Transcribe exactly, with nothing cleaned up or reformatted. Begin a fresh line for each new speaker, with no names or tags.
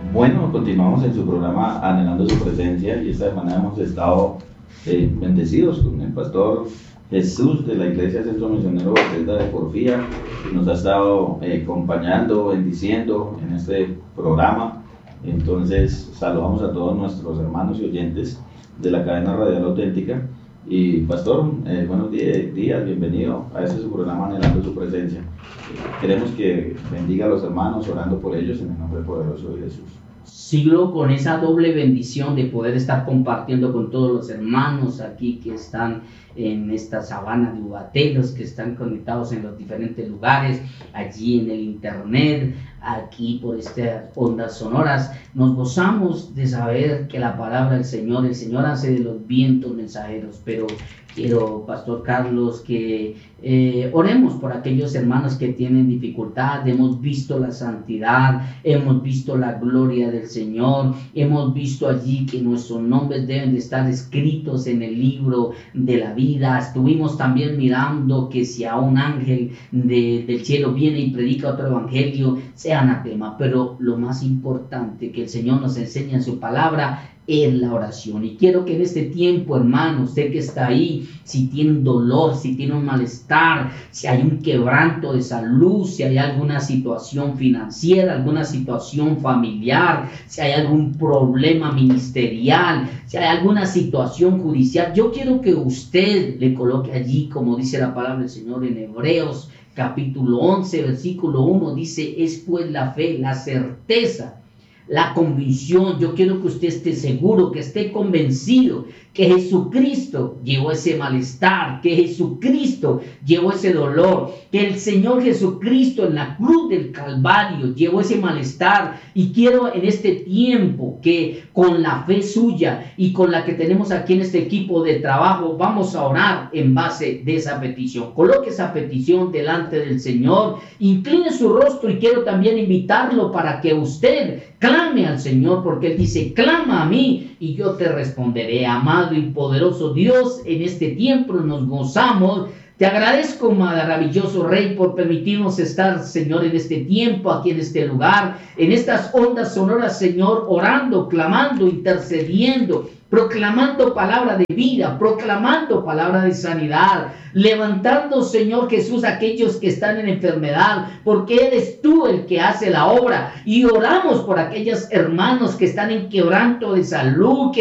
Bueno, continuamos en su programa Anhelando su presencia y esta semana hemos estado eh, bendecidos con el pastor Jesús de la Iglesia Centro Misionero Bethesda de Porfía, que nos ha estado eh, acompañando, bendiciendo en este programa. Entonces saludamos a todos nuestros hermanos y oyentes de la cadena radial auténtica. Y pastor, eh, buenos días, días, bienvenido a este su programa Anhelando su presencia. Queremos que bendiga a los hermanos orando por ellos en el nombre poderoso de Jesús.
Siglo con esa doble bendición de poder estar compartiendo con todos los hermanos aquí que están en esta sabana de Ubaté, los que están conectados en los diferentes lugares, allí en el internet, aquí por estas ondas sonoras. Nos gozamos de saber que la palabra del Señor, el Señor hace de los vientos mensajeros, pero quiero, Pastor Carlos, que eh, oremos por aquellos hermanos que tienen dificultad. Hemos visto la santidad, hemos visto la gloria del Señor, hemos visto allí que nuestros nombres deben de estar escritos en el libro de la vida. Estuvimos también mirando que si a un ángel de, del cielo viene y predica otro evangelio, sea anatema, pero lo más importante que el Señor nos enseña en su palabra es la oración. Y quiero que en este tiempo, hermano, usted que está ahí, si tiene un dolor, si tiene un malestar, si hay un quebranto de salud, si hay alguna situación financiera, alguna situación familiar, si hay algún problema ministerial, si hay alguna situación judicial, yo quiero que usted le coloque allí, como dice la palabra del Señor en Hebreos capítulo once, versículo uno, dice: es pues la fe, la certeza, la convicción. Yo quiero que usted esté seguro, que esté convencido que Jesucristo llevó ese malestar, que Jesucristo llevó ese dolor, que el Señor Jesucristo en la cruz del Calvario llevó ese malestar. Y quiero en este tiempo que con la fe suya y con la que tenemos aquí en este equipo de trabajo, vamos a orar en base de esa petición. Coloque esa petición delante del Señor, incline su rostro, y quiero también invitarlo para que usted clame al Señor, porque Él dice: clama a mí y yo te responderé. Amado y poderoso Dios, en este tiempo nos gozamos. Te agradezco, maravilloso Rey, por permitirnos estar, Señor, en este tiempo, aquí en este lugar, en estas ondas sonoras, Señor, orando, clamando, intercediendo, proclamando palabra de vida, proclamando palabra de sanidad, levantando, Señor Jesús, a aquellos que están en enfermedad, porque eres tú el que hace la obra. Y oramos por aquellos hermanos que están en quebranto de salud, que